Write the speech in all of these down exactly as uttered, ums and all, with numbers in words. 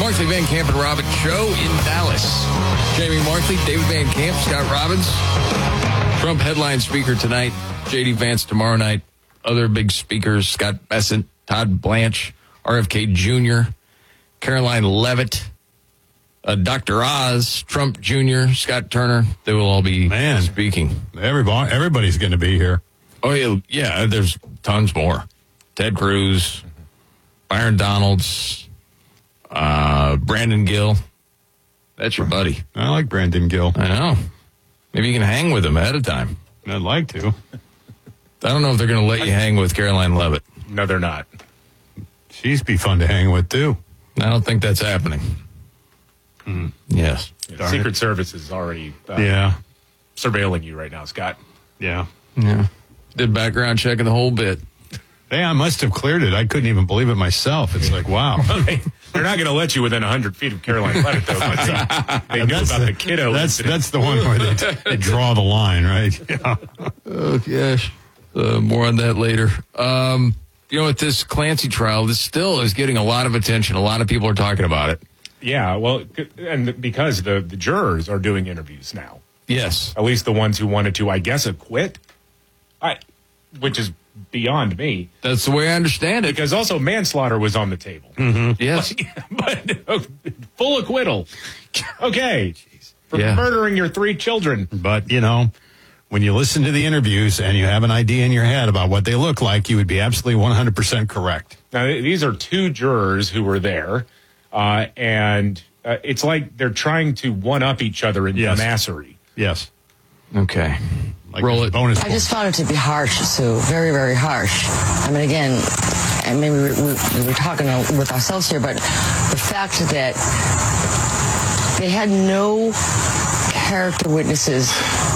Markley, Van Camp, and Robbins show in Dallas. Jamie Markley, David Van Camp, Scott Robbins. Trump headline speaker tonight. J D Vance tomorrow night. Other big speakers, Scott Bessent, Todd Blanche, R F K Junior, Caroline Leavitt, uh, Doctor Oz, Trump Junior, Scott Turner. They will all be Man, speaking. Everybody, everybody's going to be here. Oh, yeah, yeah, there's tons more. Ted Cruz, Byron Donalds, uh, Brandon Gill. That's your buddy. I like Brandon Gill. I know. Maybe you can hang with him ahead of time. I'd like to. I don't know if they're going to let you hang with Caroline Leavitt. No, they're not. She'd be fun to hang with, too. I don't think that's happening. Mm. Yes. Yeah, Secret Service is already uh, yeah. surveilling you right now, Scott. Yeah. Yeah. Did background checking the whole bit. Hey, I must have cleared it. I couldn't even believe it myself. It's like, wow. They're not going to let you within one hundred feet of Caroline Leavitt, though. But they, they knew about the kiddo. That's that's the one where they, they draw the line, right? Yeah. Oh, gosh. Uh, more on that later. Um, you know, with this Clancy trial, this still is getting a lot of attention. A lot of people are talking about it. Yeah, well, and because the, the jurors are doing interviews now. Yes. At least the ones who wanted to, I guess, acquit, I, which is beyond me. That's the way I understand it. Because also manslaughter was on the table. Mm-hmm. Yes. But, but full acquittal. Okay. For yeah. murdering your three children. But, you know, when you listen to the interviews and you have an idea in your head about what they look like, you would be absolutely one hundred percent correct. Now, these are two jurors who were there, uh, and uh, it's like they're trying to one-up each other in yes. massery. Yes. Okay. Like Roll it. Bonus I points. just found it to be harsh, Sue. Very, very harsh. I mean, again, and maybe we, we, we were talking with ourselves here, but the fact that they had no character witnesses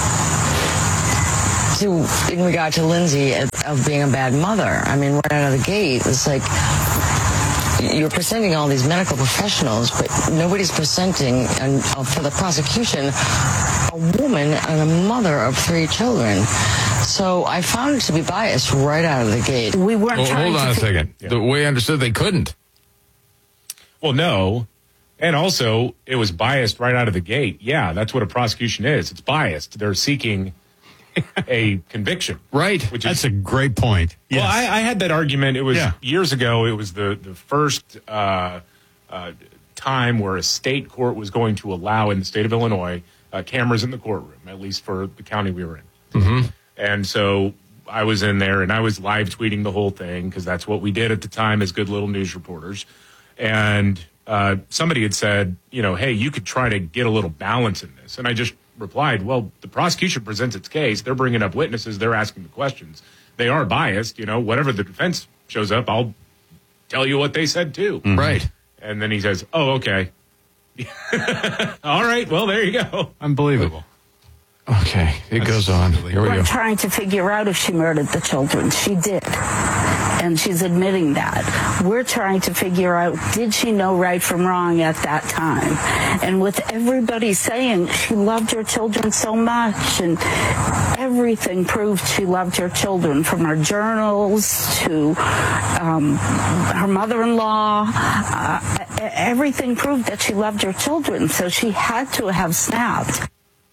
to, in regard to Lindsay of, of being a bad mother. I mean, right out of the gate, it's like you're presenting all these medical professionals, but nobody's presenting, and uh, for the prosecution, a woman and a mother of three children. So I found it to be biased right out of the gate. We weren't Well, trying hold on to a second. Yeah. The way I understood, they couldn't. Well, no. And also, it was biased right out of the gate. Yeah, that's what a prosecution is. It's biased. They're seeking a conviction. Right. Which That's is, a great point. Yes. Well, I, I had that argument. It was Yeah. years ago. It was the, the first uh, uh, time where a state court was going to allow, in the state of Illinois, uh, cameras in the courtroom, at least for the county we were in. Mm-hmm. And so I was in there, and I was live tweeting the whole thing because that's what we did at the time as good little news reporters. And uh, somebody had said, you know, hey, you could try to get a little balance in this. And I just replied, well, the prosecution presents its case. They're bringing up witnesses. They're asking the questions. They are biased. You know, whatever the defense shows up, I'll tell you what they said, too. Mm-hmm. Right. And then he says, oh, okay. All right. Well, there you go. Unbelievable. Okay. It That's goes on. silly. Here we We're go. trying to figure out if she murdered the children. She did. And she's admitting that. We're trying to figure out, did she know right from wrong at that time? And with everybody saying she loved her children so much, and everything proved she loved her children, from her journals to um, her mother-in-law, uh, everything proved that she loved her children. So she had to have snapped.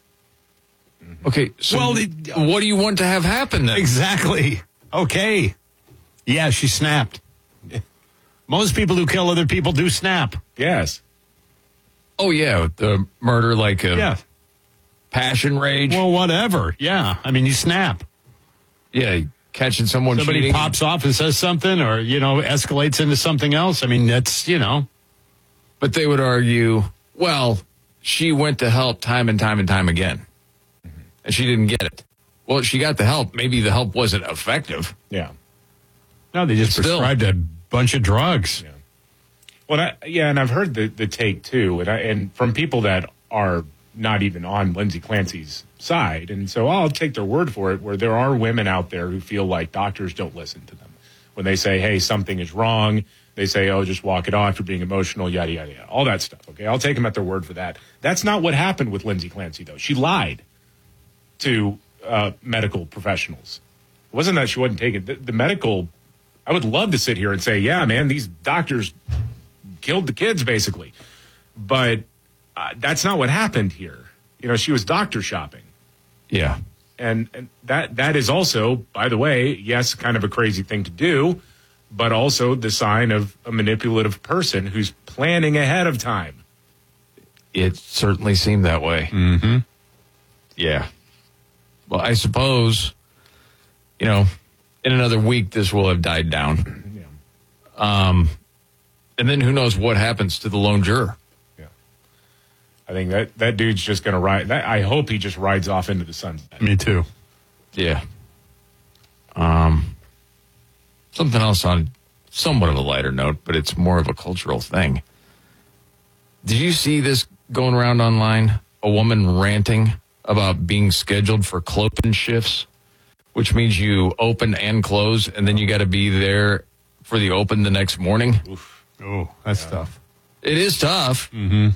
Okay. So Well, what do you want to have happen then? Exactly. Okay. Yeah, she snapped. Most people who kill other people do snap. Yes. Oh, yeah. The murder, like a Yeah. passion rage. Well, whatever. Yeah. I mean, you snap. Yeah. Catching someone Somebody cheating. pops off and says something, or, you know, escalates into something else. I mean, that's, you know. But they would argue, well, she went to help time and time and time again. And she didn't get it. Well, she got the help. Maybe the help wasn't effective. Yeah. No, they just Still. prescribed a bunch of drugs. Yeah. Well, I, yeah, and I've heard the, the take, too, and, I, and from people that are not even on Lindsay Clancy's side. And so I'll take their word for it, where there are women out there who feel like doctors don't listen to them. When they say, hey, something is wrong, they say, oh, just walk it off, you're being emotional, yada, yada, yada. All that stuff, okay? I'll take them at their word for that. That's not what happened with Lindsay Clancy, though. She lied to uh, medical professionals. It wasn't that she wasn't taking the, the medical. I would love to sit here and say, yeah, man, these doctors killed the kids, basically. But uh, that's not what happened here. You know, she was doctor shopping. Yeah. And, and that that is also, by the way, yes, kind of a crazy thing to do, but also the sign of a manipulative person who's planning ahead of time. It certainly seemed that way. Mm-hmm. Yeah. Well, I suppose, you know, in another week, this will have died down. Yeah. Um, and then who knows what happens to the lone juror. Yeah. I think that, that dude's just going to ride. That, I hope he just rides off into the sunset. Me too. Yeah. Um, something else on somewhat of a lighter note, but it's more of a cultural thing. Did you see this going around online? A woman ranting about being scheduled for clopen shifts, which means you open and close, and then you got to be there for the open the next morning. Oof. Oh, that's yeah. tough. It is tough. Mm-hmm.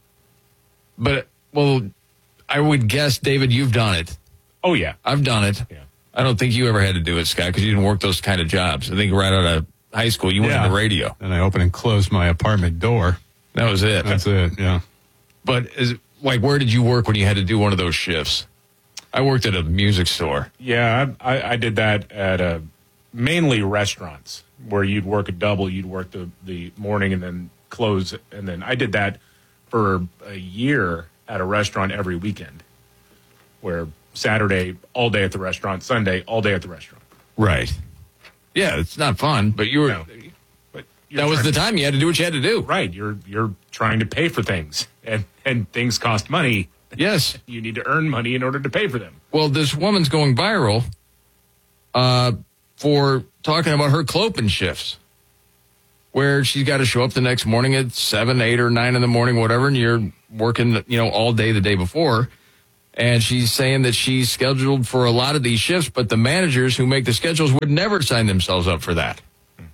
But, well, I would guess, David, you've done it. Oh, yeah. I've done it. Yeah. I don't think you ever had to do it, Scott, because you didn't work those kind of jobs. I think right out of high school, you went yeah. into radio. And I opened and closed my apartment door. That was it. That's it, yeah. But, is, like, where did you work when you had to do one of those shifts? I worked at a music store. Yeah, I, I did that at uh, mainly restaurants where you'd work a double. You'd work the, the morning and then close. And then I did that for a year at a restaurant every weekend, where Saturday, all day at the restaurant, Sunday, all day at the restaurant. Right. Yeah, it's not fun, but you were... No, but that was the to, time you had to do what you had to do. Right. You're you're trying to pay for things, and, and things cost money. Yes. You need to earn money in order to pay for them. Well, this woman's going viral uh, for talking about her clopen shifts, where she's got to show up the next morning at seven, eight, or nine in the morning, whatever, and you're working, you know, all day the day before. And she's saying that she's scheduled for a lot of these shifts, but the managers who make the schedules would never sign themselves up for that.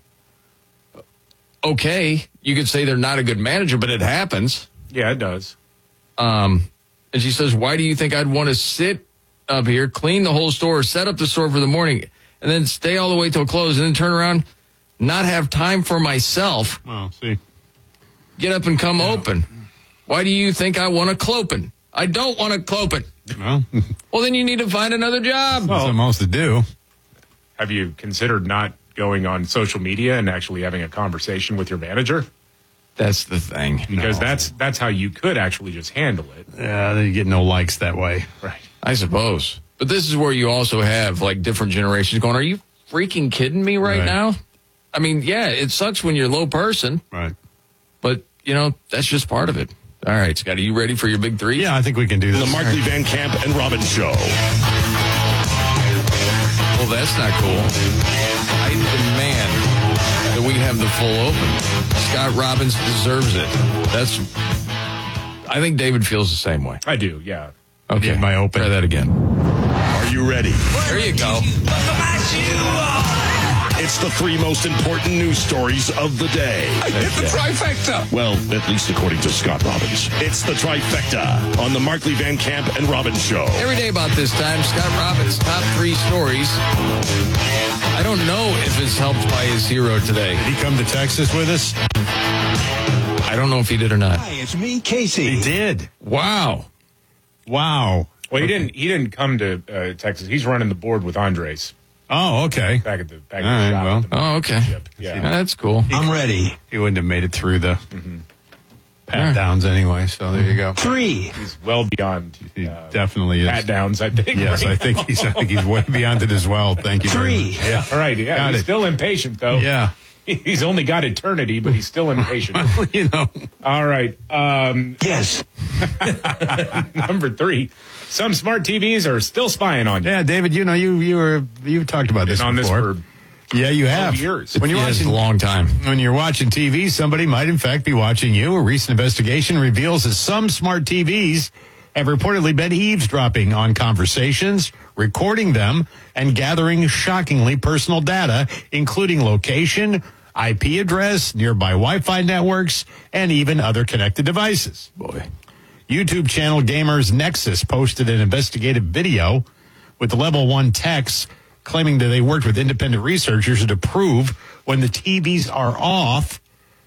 Okay, you could say they're not a good manager, but it happens. Yeah, it does. Um, and she says, why do you think I'd want to sit up here, clean the whole store, set up the store for the morning, and then stay all the way till close, and then turn around, not have time for myself? Well, see. Get up and come yeah. open. Why do you think I want a clopen? I don't want a clopen. Well, well, then you need to find another job. Well, something else to do. Have you considered not going on social media and actually having a conversation with your manager? That's the thing. Because no. that's that's how you could actually just handle it. Yeah, you get no likes that way. Right. I suppose. But this is where you also have, like, different generations going, are you freaking kidding me right, right. now? I mean, yeah, it sucks when you're a low person. Right. But, you know, that's just part of it. All right, Scott, are you ready for your big three? Yeah, I think we can do this. The Markley Van Camp and Robbins Show. Well, that's not cool. I demand that we have the full open. Scott Robbins deserves it. That's. I think David feels the same way. I do, yeah. Okay, my open. Try that again. Are you ready? There you go. It's the three most important news stories of the day. I hit the trifecta. Well, at least according to Scott Robbins. It's the trifecta on the Markley Van Camp and Robbins Show. Every day about this time, Scott Robbins' top three stories. I don't know if it's helped by his hero today. Did he come to Texas with us? I don't know if he did or not. Hi, it's me, Casey. He did. Wow. Wow. Well, he didn't. He didn't come to uh, Texas. He's running the board with Andres. Oh, okay. Back at the back All at the right, shop. well. at the Oh, okay. ship. Yeah. Yeah, that's cool. I'm ready. He wouldn't have made it through the Mm-hmm. pat downs anyway, so there you go. Three. He's well beyond He uh, definitely is. pat downs, I think. Yes, right I think now. he's I think he's way beyond it as well. Thank you very Three. much. Yeah. All right. Yeah. Got he's it. still impatient, though. Yeah. He's only got eternity, but he's still impatient. You know. All right. Um, Yes. number three. Some smart T Vs are still spying on you. Yeah, David, you know, you you were you talked about this Been on this before. for yeah, you have. years. When you're Yeah, it's watching a long time. When you're watching T V, somebody might in fact be watching you. A recent investigation reveals that some smart T Vs have reportedly been eavesdropping on conversations, recording them, and gathering shockingly personal data, including location, I P address, nearby Wi-Fi networks, and even other connected devices. Boy. YouTube channel Gamers Nexus posted an investigative video with the level one techs claiming that they worked with independent researchers to prove when the T Vs are off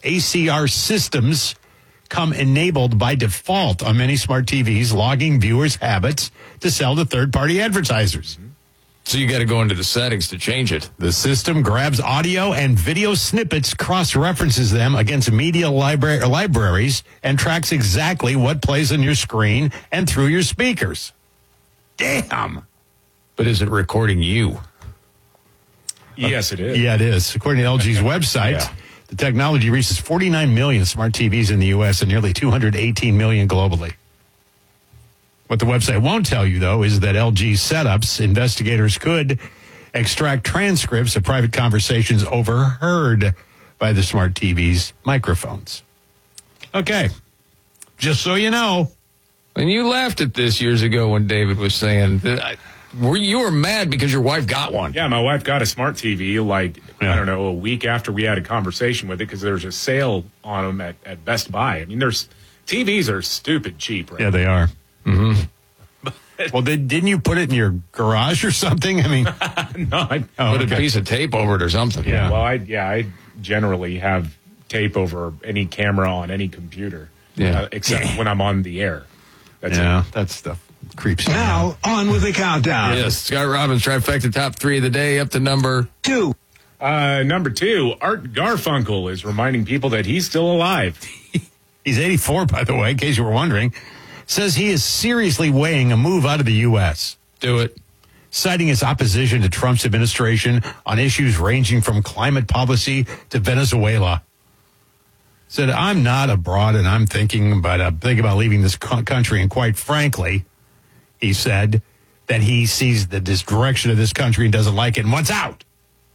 A C R systems come enabled by default on many smart T Vs, logging viewers' habits to sell to third-party advertisers. So you got to go into the settings to change it. The system grabs audio and video snippets, cross-references them against media libra- libraries, and tracks exactly what plays on your screen and through your speakers. Damn. But is it recording you? Yes, it is. Yeah, it is. According to L G's website, Yeah. the technology reaches forty-nine million smart T Vs in the U S and nearly two hundred eighteen million globally. What the website won't tell you, though, is that L G setups, investigators could extract transcripts of private conversations overheard by the smart T V's microphones. Okay. Just so you know. And you laughed at this years ago when David was saying that I, were you were mad because your wife got one. Yeah, my wife got a smart T V like, Yeah. I don't know, a week after we had a conversation with it because there was a sale on them at, at Best Buy. I mean, there's T Vs are stupid cheap right Yeah, they are. Mm-hmm. Well, did, didn't you put it in your garage or something? I mean, now. No, I, oh, Put okay. a piece of tape over it or something. Yeah. well, I yeah, I generally have tape over any camera on any computer. Yeah. uh, except when I'm on the air. That's Yeah, it. that stuff creeps me out. Now, on with the countdown. Yes, Scott Robbins trifecta top three of the day up to number. Two. Uh, number two, Art Garfunkel is reminding people that he's still alive. He's eighty-four, by the way, in case you were wondering. Says he is seriously weighing a move out of the U S, Do it. citing his opposition to Trump's administration on issues ranging from climate policy to Venezuela. Said, I'm not abroad and I'm thinking about, uh, thinking about leaving this co- country. And quite frankly, he said that he sees the this direction of this country and doesn't like it and wants out.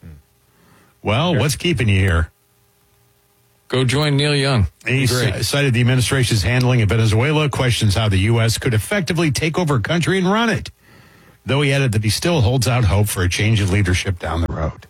Well, what's keeping you here? Go join Neil Young. He Great. c- cited the administration's handling of Venezuela, questions how the U S could effectively take over a country and run it, though he added that he still holds out hope for a change in leadership down the road.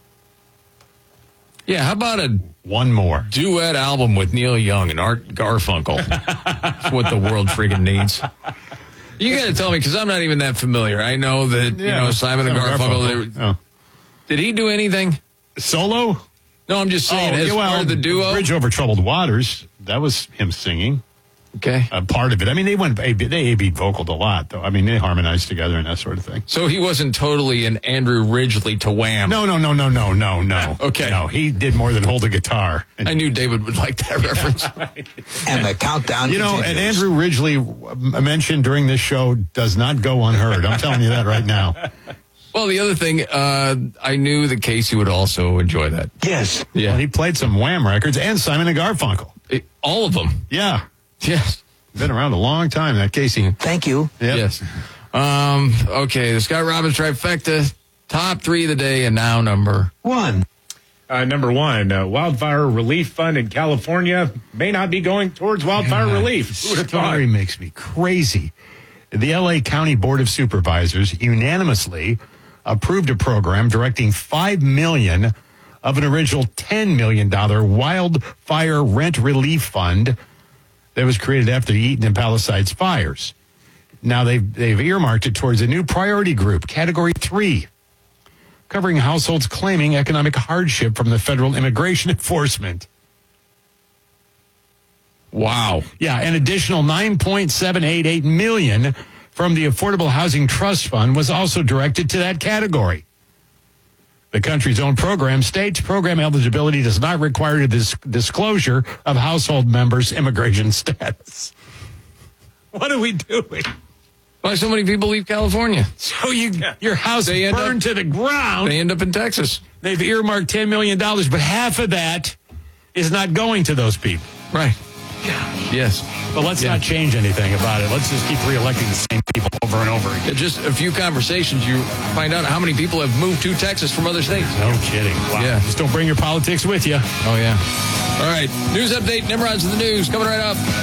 Yeah, how about a One more. duet album with Neil Young and Art Garfunkel? That's what the world friggin' needs. You got to tell me, because I'm not even that familiar. I know that, you know, Simon and Garfunkel, they were- Oh. did he do anything? Solo? No, I'm just saying, as yeah, well, part of the duo. Bridge Over Troubled Waters, that was him singing. Okay. Uh, part of it. I mean, they went, they A B vocaled a lot, though. I mean, they harmonized together and that sort of thing. So he wasn't totally an Andrew Ridgely to Wham. No, no, no, no, no, no, no. Okay. No, he did more than hold a guitar. And, I knew David would like that reference. And the countdown you know, and continues. Andrew Ridgely uh, mentioned during this show does not go unheard. I'm telling you that right now. Well, the other thing, uh, I knew that Casey would also enjoy that. Yes. Yeah. Well, he played some Wham records and Simon and Garfunkel. It- all of them. Yeah. Yes. Been around a long time, that Casey. Thank you. Yep. Yes. Um, okay, the Scott Robbins trifecta, top three of the day, and now number. One. Uh, number one, uh, wildfire relief fund in California may not be going towards wildfire relief. Who would have thought? Story makes me crazy. The L A County Board of Supervisors unanimously approved a program directing five million dollars of an original ten million dollars wildfire rent relief fund that was created after the Eaton and Palisades fires. Now they've, they've earmarked it towards a new priority group, Category three, covering households claiming economic hardship from the federal immigration enforcement. Wow. Yeah, an additional nine point seven eight eight million dollars from the Affordable Housing Trust Fund was also directed to that category. The country's own program states program eligibility does not require this disclosure of household members' immigration status. What are we doing? Why so many people leave California? So you, your house They end burned up- to the ground. They end up in Texas. They've earmarked ten million dollars, but half of that is not going to those people. Right. Yes. But let's Yeah. not change anything about it. Let's just keep reelecting the same people over and over again. In just a few conversations, you find out how many people have moved to Texas from other states. No kidding. Wow. Yeah. Just don't bring your politics with you. Oh, yeah. All right. News update. Nimrod's in the news. Coming right up.